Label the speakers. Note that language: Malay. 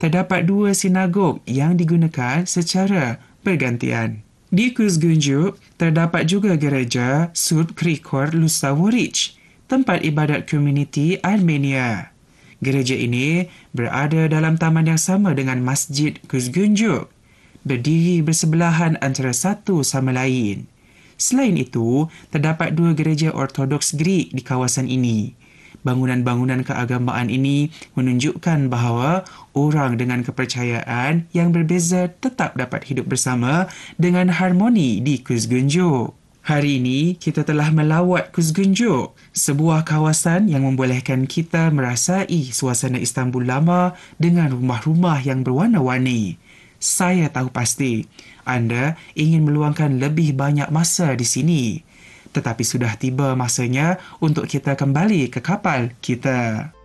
Speaker 1: terdapat 2 sinagog yang digunakan secara bergantian. Di Kuzgunjuk, terdapat juga gereja Surb Krikor Lusavorich, tempat ibadat komuniti Armenia. Gereja ini berada dalam taman yang sama dengan Masjid Kuzgunjuk, berdiri bersebelahan antara satu sama lain. Selain itu, terdapat 2 gereja Ortodoks Greek di kawasan ini. Bangunan-bangunan keagamaan ini menunjukkan bahawa orang dengan kepercayaan yang berbeza tetap dapat hidup bersama dengan harmoni di Kuzgunjuk. Hari ini, kita telah melawat Kuzgunjuk, sebuah kawasan yang membolehkan kita merasai suasana Istanbul lama dengan rumah-rumah yang berwarna-warni. Saya tahu pasti anda ingin meluangkan lebih banyak masa di sini. Tetapi sudah tiba masanya untuk kita kembali ke kapal kita.